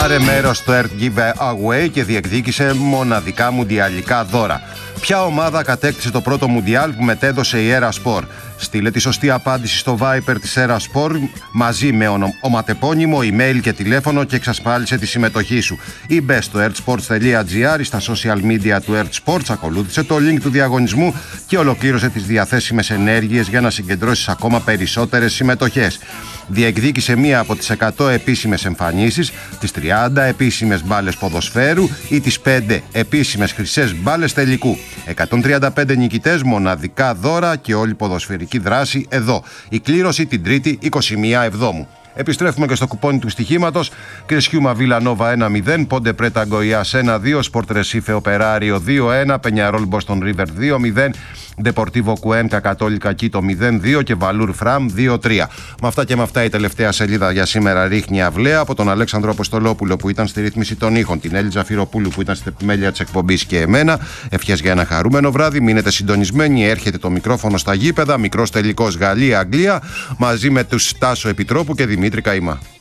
Πάρε μέρος στο Earth Giveaway και διεκδίκησε μοναδικά μουντιαλικά δώρα. Ποια ομάδα κατέκτησε το πρώτο μουντιάλ που μετέδωσε η Era Sport? Στείλε τη σωστή απάντηση στο Viper της Era Sport μαζί με οματεπώνυμο, email και τηλέφωνο και εξασφάλισε τη συμμετοχή σου. Ή μπες στο earthsports.gr ή στα social media του Earth Sports, ακολούθησε το link του διαγωνισμού και ολοκλήρωσε τις διαθέσιμες ενέργειες για να συγκεντρώσεις ακόμα περισσότερες συμμετοχές. Διεκδίκησε μία από τις 100 επίσημες εμφανίσεις, τις 30 επίσημες μπάλες ποδοσφαίρου ή τις 5 επίσημες χρυσές μπάλες τελικού. 135 νικητές, μοναδικά δώρα και όλη ποδοσφαιρική δράση εδώ. Η κλήρωση την Τρίτη 21 Εβδόμου. Επιστρέφουμε και στο κουπόνι του στοιχήματος. Κρεσιούμα Βίλανόβα 1-0, Πόντε Πρέτα Γκοϊάς 1-2, Σπορτ Ρεσίφε Οπεράριο 2-1, Πενιαρόλ Μπόστον Ρίβερ 2-0, Ντεπορτίβο Κουένκα Κατόλικα Κίτο 0-2 και Βαλούρ Φραμ 2-3. Με αυτά και με αυτά η τελευταία σελίδα για σήμερα ρίχνει αυλαία. Από τον Αλέξανδρο Αποστολόπουλο που ήταν στη ρύθμιση των ήχων, την Έλλη Ζαφυροπούλου που ήταν στην επιμέλεια της εκπομπής και εμένα. Ευχές για ένα χαρούμενο βράδυ. Μείνετε συντονισμένοι. Έρχεται το μικρόφωνο στα γήπεδα. Μικρός τελικός Γαλλία-Αγγλία μαζί με τους Τάσο Επιτρόπου και Δημήτρη Καημά.